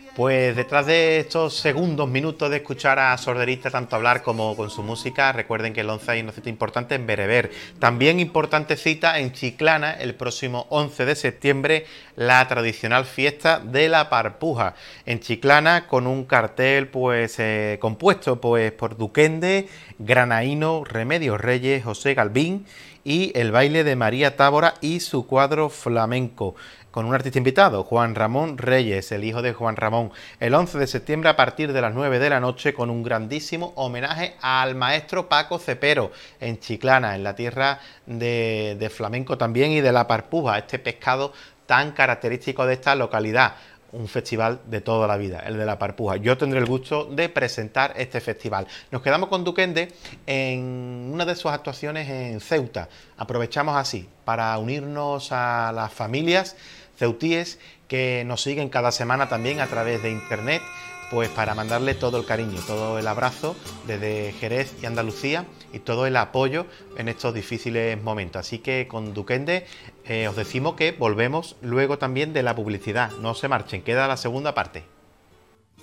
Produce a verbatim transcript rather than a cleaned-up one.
Pues detrás de estos segundos, minutos de escuchar a Sorderista tanto hablar como con su música, recuerden que el once hay una cita importante en Bereber. También importante cita en Chiclana el próximo once de septiembre, la tradicional fiesta de la Parpuja. En Chiclana con un cartel pues eh, compuesto pues por Duquende, Granaíno, Remedios Reyes, José Galvín y el baile de María Tábora y su cuadro flamenco, con un artista invitado, Juan Ramón Reyes, el hijo de Juan Ramón, el once de septiembre a partir de las nueve de la noche, con un grandísimo homenaje al maestro Paco Cepero, en Chiclana, en la tierra de, de flamenco también y de la parpuja, este pescado tan característico de esta localidad. Un festival de toda la vida, el de la Parpuja. Yo tendré el gusto de presentar este festival. Nos quedamos con Duquende en una de sus actuaciones en Ceuta. Aprovechamos así para unirnos a las familias ceutíes que nos siguen cada semana también a través de internet, pues para mandarle todo el cariño, todo el abrazo desde Jerez y Andalucía y todo el apoyo en estos difíciles momentos. Así que con Duquende eh, os decimos que volvemos luego también de la publicidad. No se marchen, queda la segunda parte.